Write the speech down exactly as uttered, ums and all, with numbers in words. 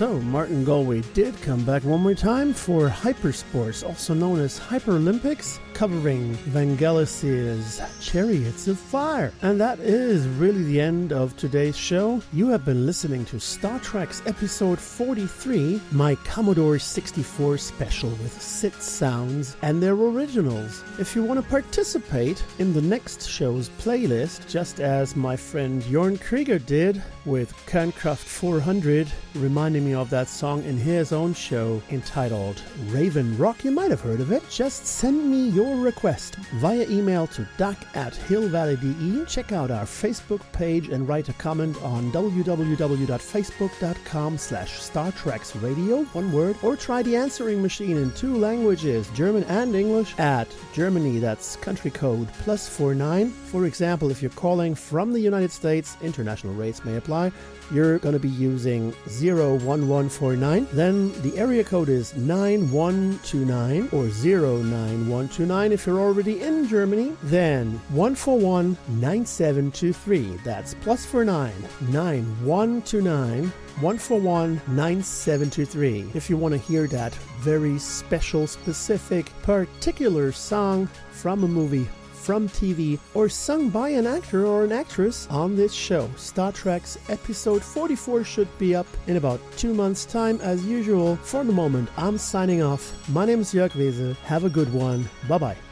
So, Martin Galway did come back one more time for Hypersports, also known as Hyperolympics, covering Vangelis's Chariots of Fire. And that is really the end of today's show. You have been listening to Star Trek's episode forty-three, my Commodore sixty-four special with sit sounds and their originals. If you want to participate in the next show's playlist, just as my friend Jorn Krieger did with Kernkraft four hundred, reminding me of that song in his own show entitled Raven Rock. You might have heard of it. Just send me your request via email to doc at hillvalley.de. Check out our Facebook page and write a comment on www.facebook.com slash Star Treks Radio, one word, or try the answering machine in two languages, German and English, at Germany, that's country code plus four nine. For example, if you're calling from the United States, international rates may apply, you're going to be using zero one one four nine. Then the area code is nine one two nine or zero nine one two nine. If you're already in Germany, then one four one nine seven two three. That's plus four nine nine one two nine one four one nine seven two three. If you want to hear that very special, specific, particular song from a movie, from T V, or sung by an actor or an actress on this show. Star Trek's episode forty-four should be up in about two months' time as usual. For the moment, I'm signing off. My name is Jörg Wese. Have a good one. Bye-bye.